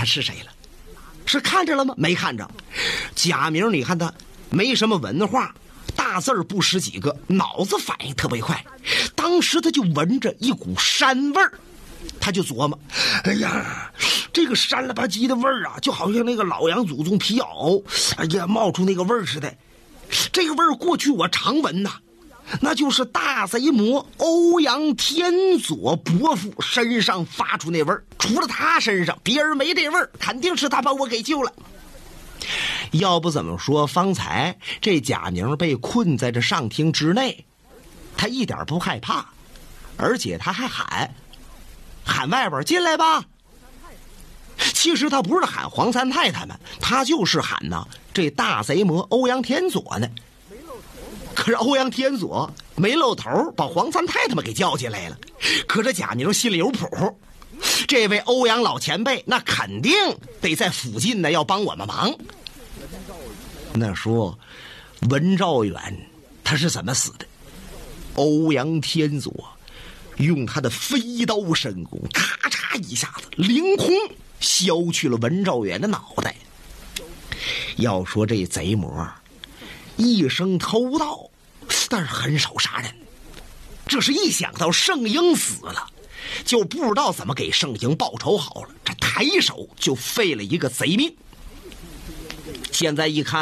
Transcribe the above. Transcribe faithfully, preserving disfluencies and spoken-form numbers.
是谁了，是看着了吗？没看着。贾明你看他没什么文化，大字儿不识几个，脑子反应特别快，当时他就闻着一股膻味儿，他就琢磨，哎呀，这个膻了吧唧的味儿啊，就好像那个老杨祖宗皮袄，哎呀，冒出那个味儿似的。这个味儿过去我常闻呐，那就是大贼魔欧阳天佐伯父身上发出那味儿，除了他身上别人没这味儿，肯定是他把我给救了。要不怎么说方才这贾明被困在这上厅之内，他一点不害怕，而且他还喊喊外边进来吧。其实他不是喊黄三太他们，他就是喊呐这大贼魔欧阳天佐呢。可是欧阳天佐没露头，把黄三太他们给叫进来了。可是贾明心里有谱，这位欧阳老前辈那肯定得在附近呢，要帮我们忙。那说文兆远他是怎么死的？欧阳天佐用他的飞刀神功，咔嚓一下子凌空削去了文兆远的脑袋。要说这贼魔一生偷盗，但是很少杀人，这是一想到圣婴死了，就不知道怎么给圣婴报仇好了，这抬手就废了一个贼命。现在一看